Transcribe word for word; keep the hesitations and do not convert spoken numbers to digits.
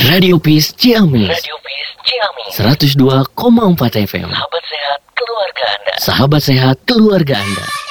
Radio Peace Ciamis. Radio Peace Ciamis. seratus dua koma empat F M. Sahabat sehat keluarga Anda. Sahabat sehat keluarga Anda.